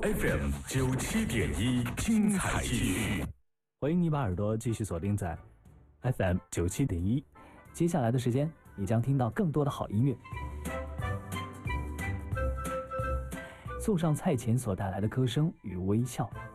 FM 97.1，精彩继续。 欢迎你把耳朵继续锁定在 FM 97.1，接下来的时间你将听到更多的好音乐。送上蔡琴所带来的歌声与微笑。